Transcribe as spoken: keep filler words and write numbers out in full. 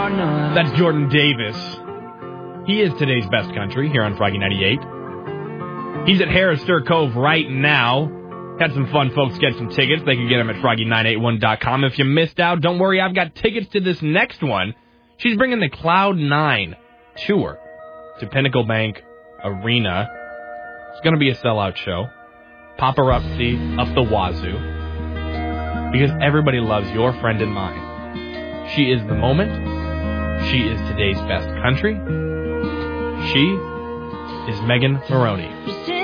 That's Jordan Davis. He is today's best country here on Froggy ninety-eight. He's at Harrisburg Cove right now. Had some fun folks get some tickets. They can get them at froggy nine eight one dot com. If you missed out, don't worry. I've got tickets to this next one. She's bringing the Cloud nine tour to Pinnacle Bank Arena. It's going to be a sellout show. Paparazzi up the wazoo. Because everybody loves your friend and mine. She is the moment. She is today's best country. She is Megan Maroney.